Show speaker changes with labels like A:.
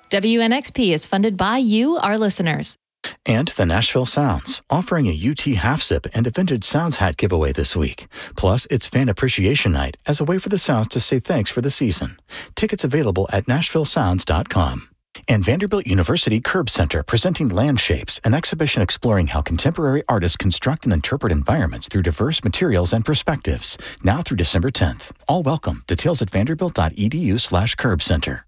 A: WNXP is funded by you, our listeners.
B: And the Nashville Sounds, offering a UT Half Sip and a Vintage Sounds hat giveaway this week. Plus, it's Fan Appreciation Night as a way for the Sounds to say thanks for the season. Tickets available at NashvilleSounds.com. And Vanderbilt University Curb Center, presenting Land Shapes, an exhibition exploring how contemporary artists construct and interpret environments through diverse materials and perspectives. Now through December 10th. All welcome. Details at vanderbilt.edu/curbcenter.